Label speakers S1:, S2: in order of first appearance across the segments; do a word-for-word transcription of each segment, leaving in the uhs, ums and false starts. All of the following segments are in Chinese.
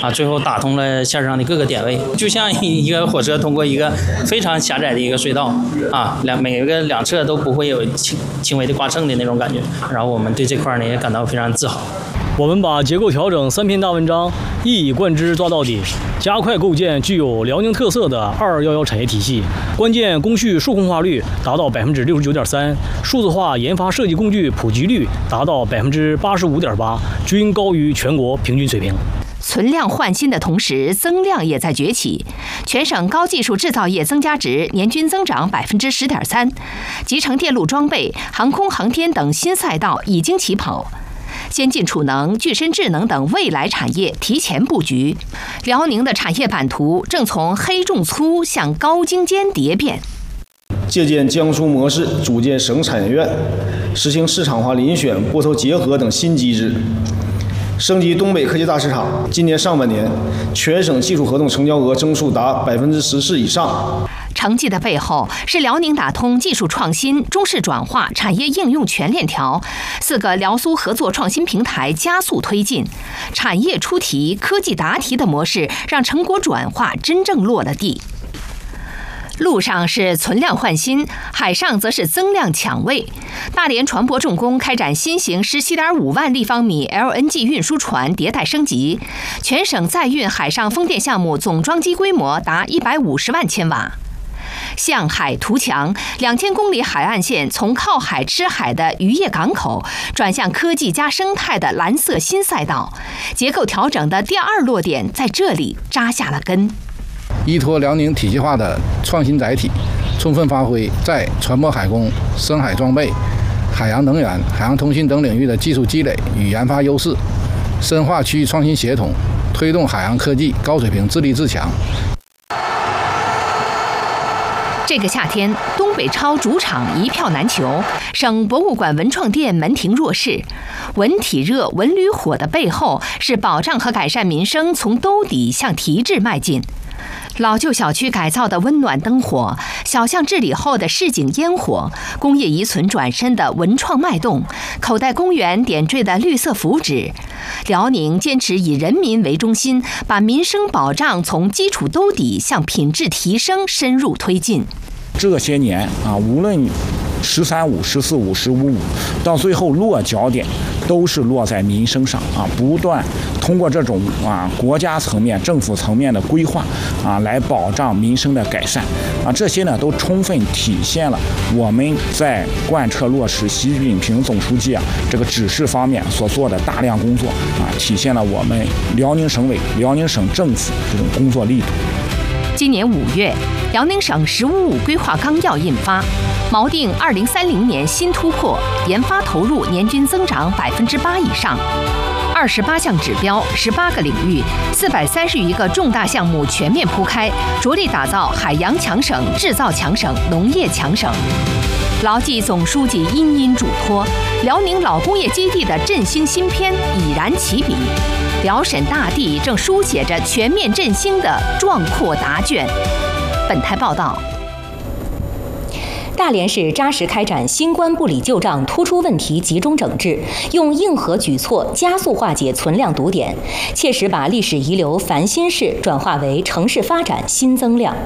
S1: 啊，最后打通了线上的各个点位，就像一个火车通过一个非常狭窄的一个隧道啊，两每个两侧都不会有轻轻微的刮蹭的那种感觉。然后我们对这块呢也感到非常自豪。
S2: 我们把结构调整三篇大文章一以贯之抓到底，加快构建具有辽宁特色的二幺幺产业体系。关键工序数控化率达到百分之六十九点三，数字化研发设计工具普及率达到百分之八十五点八，均高于全国平均水平。
S3: 存量换新的同时，增量也在崛起。全省高技术制造业增加值年均增长百分之十点三，集成电路装备、航空航天等新赛道已经起跑。先进储能、具身智能等未来产业提前布局，辽宁的产业版图正从黑重粗向高精尖蝶变。
S4: 借鉴江苏模式，组建省产业院，实行市场化遴选、拨头结合等新机制，升级东北科技大市场。今年上半年，全省技术合同成交额增速达百分之十四以上。
S3: 成绩的背后是辽宁打通技术创新、中式转化、产业应用全链条，四个辽苏合作创新平台加速推进，产业出题、科技答题的模式让成果转化真正落了地。陆上是存量换新，海上则是增量抢位。大连船舶重工开展新型十七点五万立方米 L N G 运输船迭代升级，全省载运海上风电项目总装机规模达一百五十万千瓦。向海图强，两千公里海岸线从靠海吃海的渔业港口，转向科技加生态的蓝色新赛道。结构调整的第二落点在这里扎下了根。
S5: 依托辽宁体系化的创新载体，充分发挥在船舶海工、深海装备、海洋能源、海洋通信等领域的技术积累与研发优势，深化区域创新协同，推动海洋科技高水平自立自强。
S3: 这个夏天，东北超主场一票难求，省博物馆文创店门庭若市。文体热、文旅火的背后，是保障和改善民生从兜底向提质迈进。老旧小区改造的温暖灯火，小巷治理后的市井烟火，工业遗存转身的文创脉动，口袋公园点缀的绿色福祉。辽宁坚持以人民为中心，把民生保障从基础兜底向品质提升深入推进。
S6: 这些年啊，无论十三五、十四五、十五五，到最后落脚点都是落在民生上啊，不断通过这种啊国家层面、政府层面的规划啊，来保障民生的改善啊，这些呢都充分体现了我们在贯彻落实习近平总书记啊这个指示方面所做的大量工作啊，体现了我们辽宁省委、辽宁省政府这种工作力度。
S3: 今年五月，辽宁省“十五五”规划纲要印发，锚定二零三零年新突破，研发投入年均增长百分之八以上。二十八项指标、十八个领域、四百三十余个重大项目全面铺开，着力打造海洋强省、制造强省、农业强省。牢记总书记殷殷嘱托，辽宁老工业基地的振兴新篇已然起笔。辽沈大地正书写着全面振兴的壮阔答卷。本台报道。
S7: 大连市扎实开展新冠不理旧账突出问题集中整治，用硬核举措加速化解存量堵点，切实把历史遗留繁新事转化为城市发展新增量。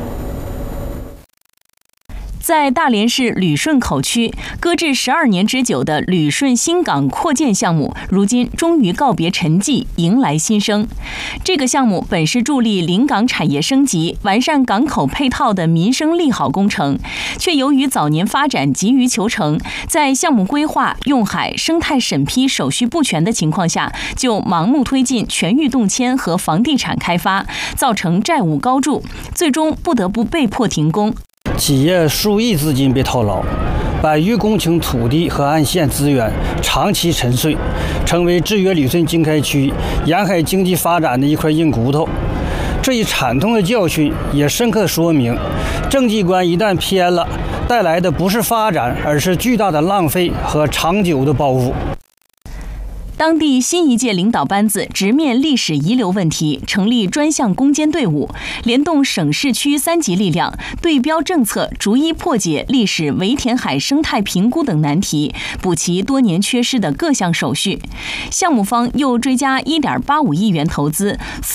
S8: 在大连市旅顺口区，搁置十二年之久的旅顺新港扩建项目，如今终于告别沉寂，迎来新生。这个项目本是助力临港产业升级、完善港口配套的民生利好工程，却由于早年发展急于求成，在项目规划、用海、生态审批手续不全的情况下，就盲目推进全域动迁和房地产开发，造成债务高筑，最终不得不被迫停工。
S9: 企业数亿资金被套牢，百余公顷土地和岸线资源长期沉睡，成为制约旅顺经开区沿海经济发展的一块硬骨头。这一惨痛的教训也深刻说明，政绩观一旦偏了，带来的不是发展，而是巨大的浪费和长久的包袱。
S8: 当地新一届领导班子直面历史遗留问题，成立专项攻坚队伍，联动省市区三级力量，对标政策，逐一破解历史围填海生态评估等难题，补齐多年缺失的各项手续。项目方又追加 一点八五亿元投资，